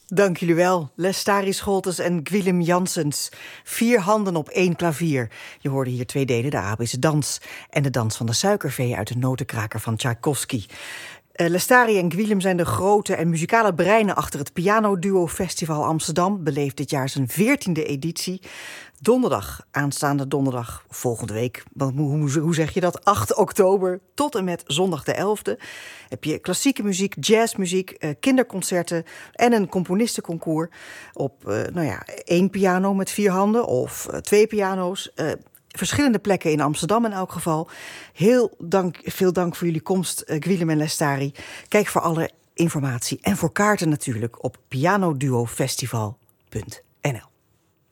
Dank jullie wel. Lestari Scholtes en Gwilym Janssens. 4 handen op 1 klavier. Je hoorde hier 2 delen, de Arabische dans en de dans van de suikervee uit de notenkraker van Tchaikovsky. Lestari en Gwilym zijn de grote en muzikale breinen achter het Pianoduo Festival Amsterdam. Beleeft dit jaar zijn 14e editie. Donderdag, aanstaande donderdag, volgende week, hoe zeg je dat? 8 oktober tot en met zondag de 11e. Heb je klassieke muziek, jazzmuziek, kinderconcerten en een componistenconcours op 1 piano met 4 handen of 2 piano's. Verschillende plekken in Amsterdam in elk geval. Veel dank voor jullie komst, Gwilym en Lestari. Kijk voor alle informatie en voor kaarten natuurlijk op pianoduofestival.nl.